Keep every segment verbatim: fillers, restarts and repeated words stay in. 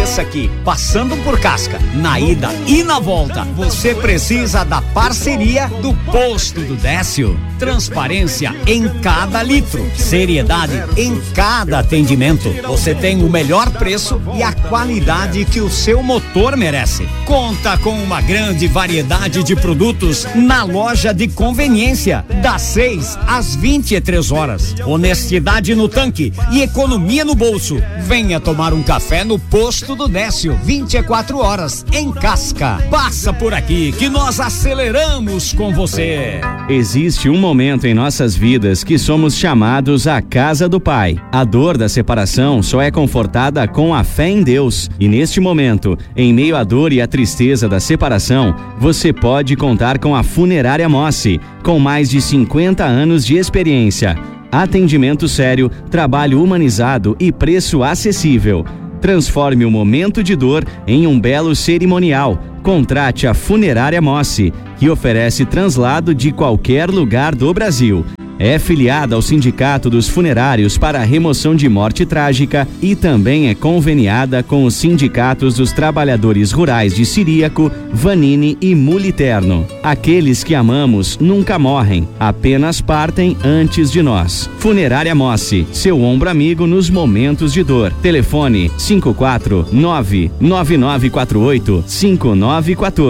esqueça que, passando por Casca, na ida e na volta, você precisa da parceria do Posto do Décio. Transparência em cada litro, seriedade em cada atendimento. Você tem o melhor preço e a qualidade que o seu motor merece. Conta com uma grande variedade de produtos na loja de conveniência, das seis às vinte e três horas. Honestidade no tanque e economia no bolso. Venha tomar um café no Posto do Décio, vinte e quatro horas, em Casca. Passa por aqui que nós aceleramos com você. Existe um momento em nossas vidas que somos chamados à casa do Pai. A dor da separação só é confortada com a fé em Deus. E neste momento, em meio à dor e à tristeza da separação, você pode contar com a Funerária Mossi, com mais de cinquenta anos de experiência. Atendimento sério, trabalho humanizado e preço acessível. Transforme o momento de dor em um belo cerimonial. Contrate a Funerária Mossi, que oferece translado de qualquer lugar do Brasil. É filiada ao Sindicato dos Funerários para a Remoção de Morte Trágica e também é conveniada com os sindicatos dos trabalhadores rurais de Ciríaco, Vanini e Muliterno. Aqueles que amamos nunca morrem, apenas partem antes de nós. Funerária Mossi, seu ombro amigo nos momentos de dor. Telefone cinco quatro nove nove nove quatro oito cinco nove um quatro.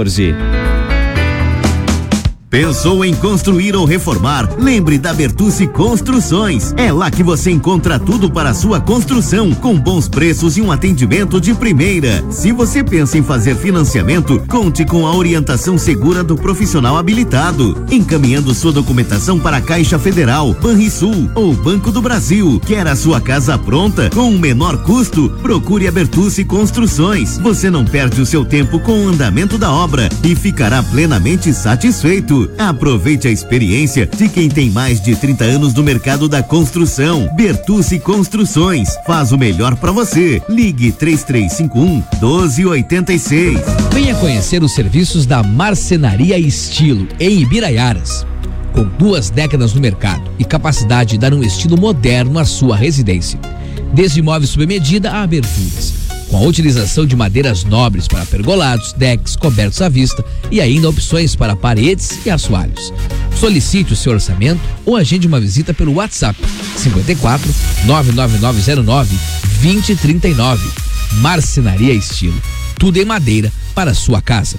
Pensou em construir ou reformar? Lembre da Bertucci Construções. É lá que você encontra tudo para a sua construção, com bons preços e um atendimento de primeira. Se você pensa em fazer financiamento, conte com a orientação segura do profissional habilitado, encaminhando sua documentação para a Caixa Federal, Banrisul ou Banco do Brasil. Quer a sua casa pronta com o menor custo? Procure a Bertucci Construções. Você não perde o seu tempo com o andamento da obra e ficará plenamente satisfeito. Aproveite a experiência de quem tem mais de trinta anos no mercado da construção. Bertucci Construções faz o melhor para você. Ligue três três cinco um doze oitenta e seis. Venha conhecer os serviços da Marcenaria Estilo em Ibiraiaras. Com duas décadas no mercado e capacidade de dar um estilo moderno à sua residência. Desde imóveis sob medida a aberturas. Com a utilização de madeiras nobres para pergolados, decks, cobertos à vista e ainda opções para paredes e assoalhos. Solicite o seu orçamento ou agende uma visita pelo WhatsApp cinquenta e quatro nove nove nove zero nove vinte trinta e nove. Marcenaria Estilo, tudo em madeira para a sua casa.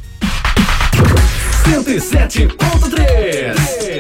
cento e sete ponto três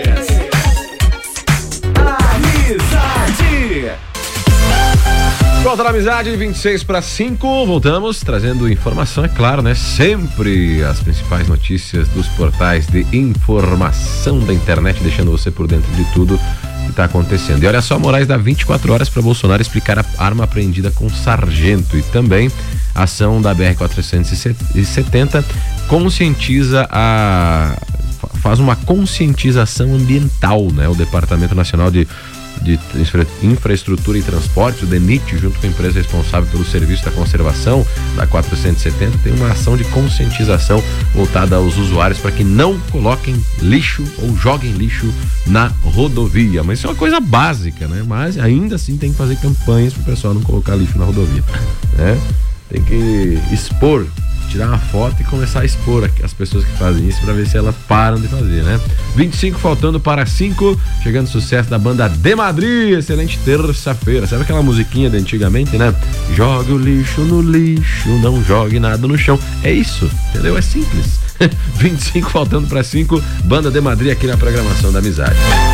Amizade. Volta da Amizade, vinte e seis para cinco, voltamos trazendo informação, é claro, né? Sempre as principais notícias dos portais de informação da internet, deixando você por dentro de tudo que está acontecendo. E olha só, Moraes dá vinte e quatro horas para Bolsonaro explicar a arma apreendida com sargento. E também a ação da B R quatrocentos e setenta conscientiza a... faz uma conscientização ambiental, né? O Departamento Nacional de de infra, Infraestrutura e Transporte, o DENIT, junto com a empresa responsável pelo serviço da conservação da quatrocentos e setenta, tem uma ação de conscientização voltada aos usuários para que não coloquem lixo ou joguem lixo na rodovia. Mas isso é uma coisa básica, né? Mas ainda assim tem que fazer campanhas para o pessoal não colocar lixo na rodovia, né? Tem que expor, tirar uma foto e começar a expor as pessoas que fazem isso para ver se elas param de fazer, né? vinte e cinco faltando para cinco, chegando o sucesso da banda De Madrid, excelente terça-feira. Sabe aquela musiquinha de antigamente, né? Jogue o lixo no lixo, não jogue nada no chão. É isso, entendeu? É simples. vinte e cinco faltando para cinco, banda De Madrid aqui na programação da Amizade.